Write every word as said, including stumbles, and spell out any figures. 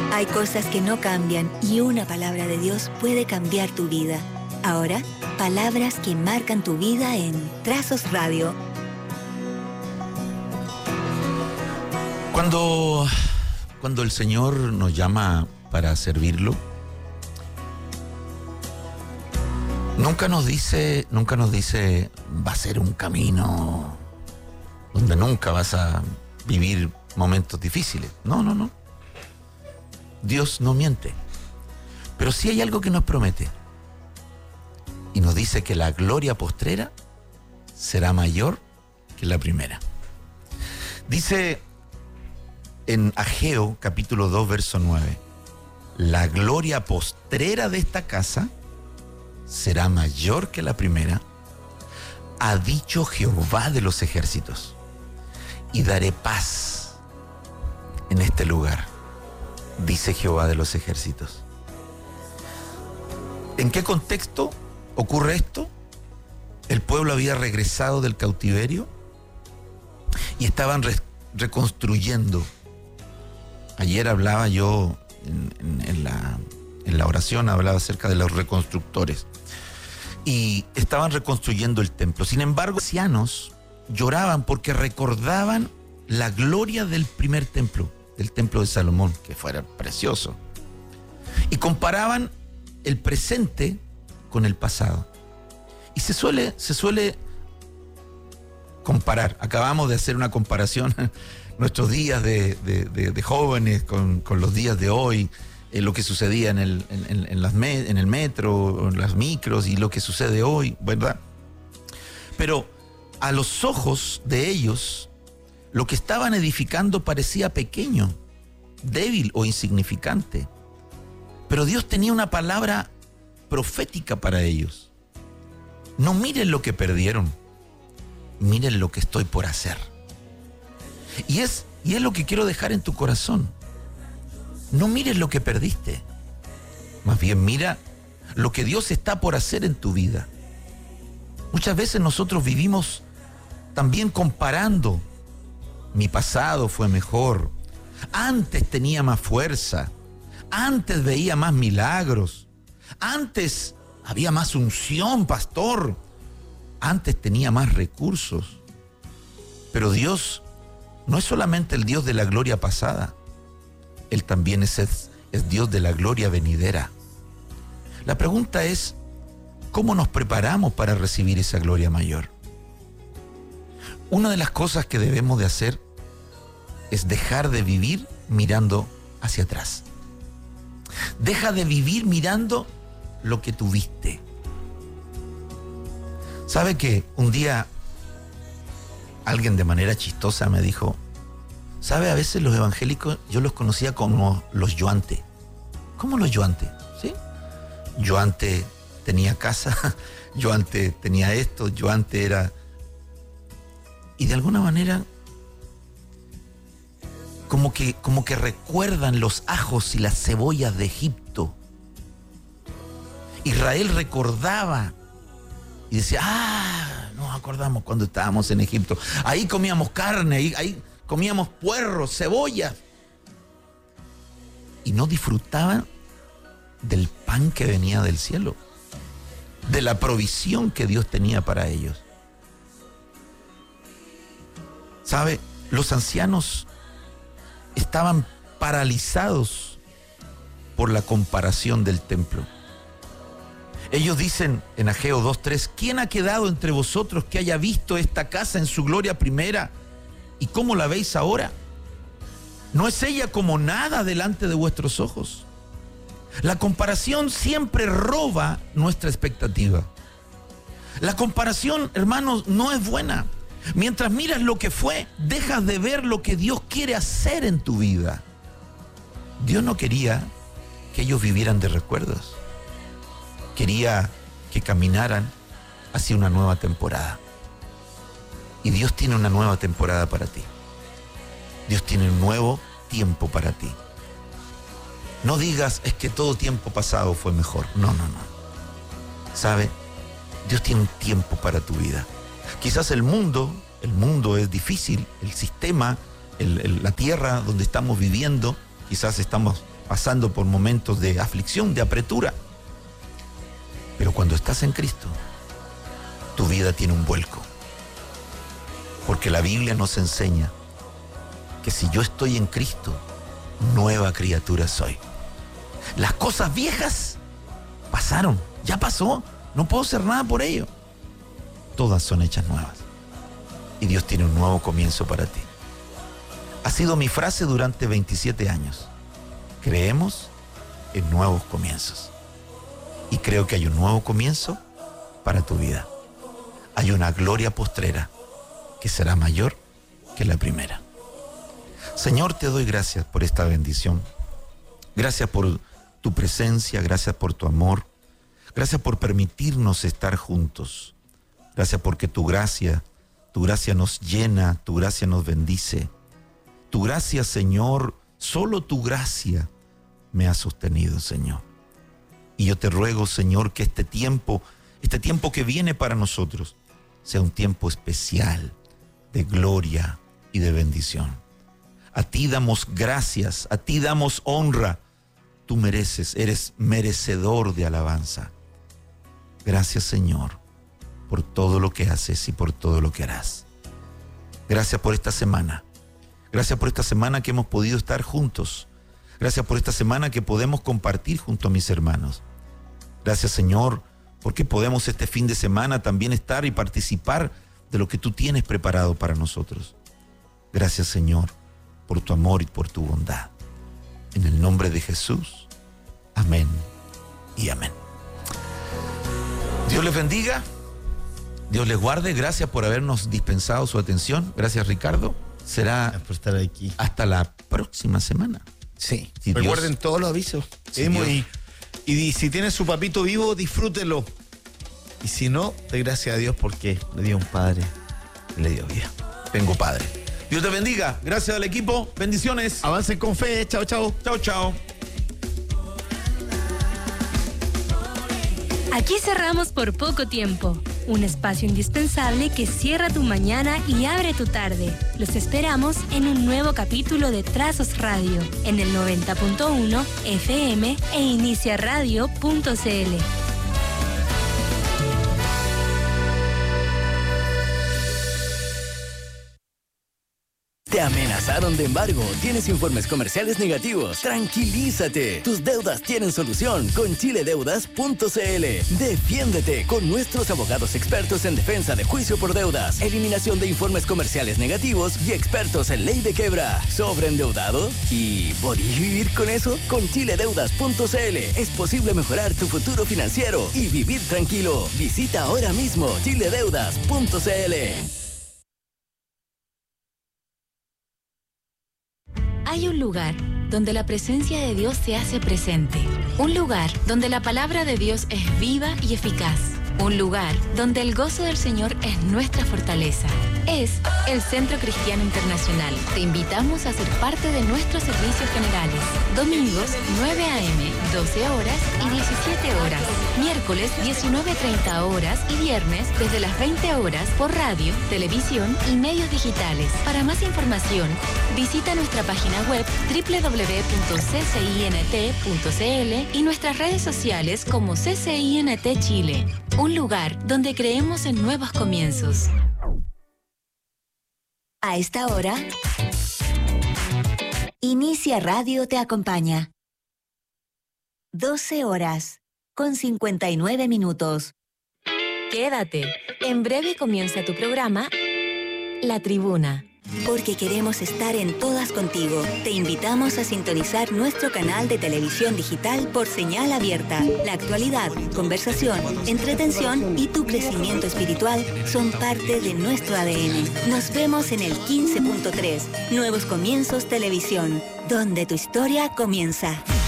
Hay cosas que no cambian y una palabra de Dios puede cambiar tu vida. Ahora, palabras que marcan tu vida en Trazos Radio. Cuando, cuando el Señor nos llama para servirlo, nunca nos dice, nunca nos dice, va a ser un camino donde nunca vas a vivir momentos difíciles. No, no, no. Dios no miente. Pero sí hay algo que nos promete. Y nos dice que la gloria postrera será mayor que la primera. Dice en Ageo capítulo dos, verso nueve, la gloria postrera de esta casa será mayor que la primera, ha dicho Jehová de los ejércitos, y daré paz en este lugar, dice Jehová de los ejércitos. ¿En qué contexto ocurre esto? El pueblo había regresado del cautiverio y estaban re- reconstruyendo. Ayer hablaba yo en, en, en, la, en la oración, hablaba acerca de los reconstructores. Y estaban reconstruyendo el templo. Sin embargo, los ancianos lloraban porque recordaban la gloria del primer templo, del templo de Salomón, que fuera precioso. Y comparaban el presente con el pasado. Y se suele, se suele comparar. Acabamos de hacer una comparación, nuestros días de, de, de, de jóvenes con, con los días de hoy, eh, lo que sucedía en el, en, en, las me, en el metro, en las micros y lo que sucede hoy, ¿verdad? Pero a los ojos de ellos, lo que estaban edificando parecía pequeño, débil o insignificante. Pero Dios tenía una palabra profética para ellos. No miren lo que perdieron, miren lo que estoy por hacer. Y es, y es lo que quiero dejar en tu corazón. No mires lo que perdiste, más bien mira lo que Dios está por hacer en tu vida. Muchas veces nosotros vivimos también comparando. Mi pasado fue mejor, antes tenía más fuerza, antes veía más milagros, antes había más unción, pastor, antes tenía más recursos. Pero Dios no es solamente el Dios de la gloria pasada, Él también es, es, es Dios de la gloria venidera. La pregunta es, ¿cómo nos preparamos para recibir esa gloria mayor? Una de las cosas que debemos de hacer es dejar de vivir mirando hacia atrás. Deja de vivir mirando lo que tuviste. ¿Sabe que un día alguien de manera chistosa me dijo, ¿sabe? A veces los evangélicos yo los conocía como los yo antes. ¿Cómo los yo antes? ¿Sí? Yo antes tenía casa, yo antes tenía esto, yo antes era... Y de alguna manera como que, como que recuerdan los ajos y las cebollas de Egipto. Israel recordaba y decía, ah, nos acordamos cuando estábamos en Egipto. Ahí comíamos carne, ahí, ahí comíamos puerros, cebollas. Y no disfrutaban del pan que venía del cielo, de la provisión que Dios tenía para ellos. ¿Sabe? Los ancianos estaban paralizados por la comparación del templo. Ellos dicen en Ageo dos tres, ¿quién ha quedado entre vosotros que haya visto esta casa en su gloria primera? ¿Y cómo la veis ahora? ¿No es ella como nada delante de vuestros ojos? La comparación siempre roba nuestra expectativa. La comparación, hermanos, no es buena. Mientras miras lo que fue, dejas de ver lo que Dios quiere hacer en tu vida. Dios no quería que ellos vivieran de recuerdos. Quería que caminaran hacia una nueva temporada. Y Dios tiene una nueva temporada para ti. Dios tiene un nuevo tiempo para ti. No digas, es que todo tiempo pasado fue mejor. No, no, no. ¿Sabe? Dios tiene un tiempo para tu vida. Quizás el mundo, el mundo es difícil, el sistema, el, el, la tierra donde estamos viviendo, quizás estamos pasando por momentos de aflicción, de apretura. Pero cuando estás en Cristo, tu vida tiene un vuelco. Porque la Biblia nos enseña que si yo estoy en Cristo, nueva criatura soy. Las cosas viejas pasaron, ya pasó, no puedo hacer nada por ello. Todas son hechas nuevas. Y Dios tiene un nuevo comienzo para ti. Ha sido mi frase durante veintisiete años. Creemos en nuevos comienzos. Y creo que hay un nuevo comienzo para tu vida. Hay una gloria postrera que será mayor que la primera. Señor, te doy gracias por esta bendición. Gracias por tu presencia, gracias por tu amor. Gracias por permitirnos estar juntos. Gracias porque tu gracia, tu gracia nos llena, tu gracia nos bendice. Tu gracia, Señor, solo tu gracia me ha sostenido, Señor. Y yo te ruego, Señor, que este tiempo, este tiempo que viene para nosotros, sea un tiempo especial de gloria y de bendición. A ti damos gracias, a ti damos honra. Tú mereces, eres merecedor de alabanza. Gracias, Señor, por todo lo que haces y por todo lo que harás. Gracias por esta semana. Gracias por esta semana que hemos podido estar juntos. Gracias por esta semana que podemos compartir junto a mis hermanos. Gracias, Señor, porque podemos este fin de semana también estar y participar de lo que tú tienes preparado para nosotros. Gracias, Señor, por tu amor y por tu bondad. En el nombre de Jesús. Amén y amén. Dios les bendiga. Dios les guarde. Gracias por habernos dispensado su atención. Gracias, Ricardo. Será Gracias por estar aquí. Hasta la próxima semana. Sí. Si Recuerden Dios, todos los avisos. Si y, Dios, y, y si tiene su papito vivo, disfrútelo. Y si no, de gracias a Dios porque le dio un padre y le dio vida. Tengo padre. Dios te bendiga. Gracias al equipo. Bendiciones. Avancen con fe. Chao, chao. Chao, chao. Aquí cerramos por poco tiempo. Un espacio indispensable que cierra tu mañana y abre tu tarde. Los esperamos en un nuevo capítulo de Trazos Radio, en el noventa punto uno F M e inicia radio punto c l. ¿Te amenazaron de embargo? ¿Tienes informes comerciales negativos? Tranquilízate. Tus deudas tienen solución con chile deudas punto c l. Defiéndete con nuestros abogados expertos en defensa de juicio por deudas, eliminación de informes comerciales negativos y expertos en ley de quiebra. ¿Sobreendeudado? ¿Y podías vivir con eso? Con chile deudas punto c l es posible mejorar tu futuro financiero y vivir tranquilo. Visita ahora mismo chile deudas punto c l. Hay un lugar donde la presencia de Dios se hace presente. Un lugar donde la palabra de Dios es viva y eficaz. Un lugar donde el gozo del Señor es nuestra fortaleza. Es el Centro Cristiano Internacional. Te invitamos a ser parte de nuestros servicios generales. Domingos, nueve a eme, doce horas y diecisiete horas. Miércoles, diecinueve treinta horas y viernes, desde las veinte horas, por radio, televisión y medios digitales. Para más información, visita nuestra página web doble u doble u doble u punto c c i n t punto c l y nuestras redes sociales como C C I N T Chile. Un lugar donde creemos en nuevos comienzos. A esta hora, Inicia Radio te acompaña. doce horas con cincuenta y nueve minutos. Quédate. En breve comienza tu programa, La Tribuna. Porque queremos estar en todas contigo, te invitamos a sintonizar nuestro canal de televisión digital por señal abierta. La actualidad, conversación, entretención y tu crecimiento espiritual son parte de nuestro A D N. Nos vemos en el quince punto tres, Nuevos Comienzos Televisión, donde tu historia comienza.